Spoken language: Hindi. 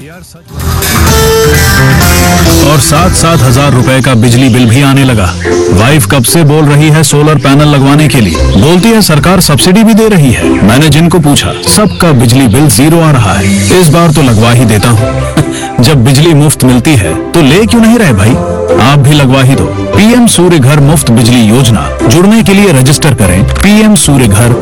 यार सच। और 7,000 रुपए का बिजली बिल भी आने लगा। वाइफ कब से बोल रही है सोलर पैनल लगवाने के लिए, बोलती है सरकार सब्सिडी भी दे रही है। मैंने जिनको पूछा सबका बिजली बिल 0 आ रहा है। इस बार तो लगवा ही देता हूँ। जब बिजली मुफ्त मिलती है तो ले क्यों नहीं रहे भाई, आप भी लगवा ही दो। पीएम सूर्य घर मुफ्त बिजली योजना, जुड़ने के लिए रजिस्टर करें pmsuryaghar.in।